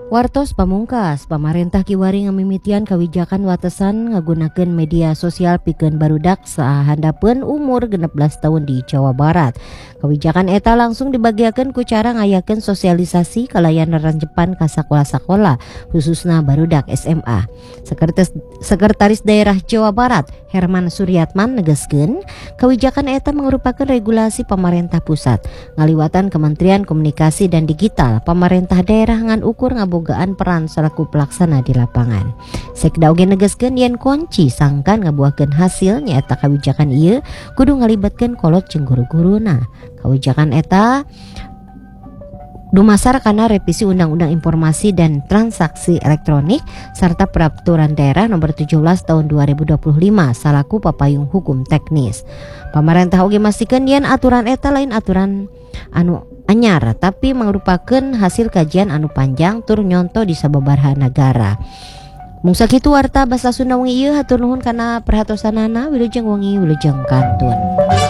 Wartos pamungkas, pamarentah kiwari ngamimitian kawijakan watesan ngagunakeun media sosial pikeun barudak sahandapeun umur 16 tahun di Jawa Barat. Kawijakan eta langsung dibagiakeun ku cara ngayakeun sosialisasi kalayan neranjepan ka sakola-sakola khususna barudak SMA. Sekretaris Daerah Jawa Barat Herman Suryatman negaskeun kawijakan eta mangrupakeun regulasi pamarentah pusat ngaliwatan Kementerian Komunikasi dan Digital. Pamarentah daerah ngan ukur ngabogaan peran selaku pelaksana di lapangan. Sekda oge negaskeun yen kunci sangkan ngabuahkeun hasil nyaeta kawijakan ieu kudu ngalibatkeun kolot jeung guru-guruna. Kawijakan eta dumasar kana revisi Undang-Undang Informasi dan Transaksi Elektronik serta Peraturan Daerah Nomor 17 Tahun 2025 salaku papayung hukum teknis. Pamarentah oge masikeun yen aturan eta lain aturan anu anyar tapi mangrupakeun hasil kajian anu panjang tur nyonto di sababaraha nagara. Mung sakitu warta basa Sunda wengi ieu hatur nuhun kana perhatosanana. Wilujeng wengi wilujeng kantun.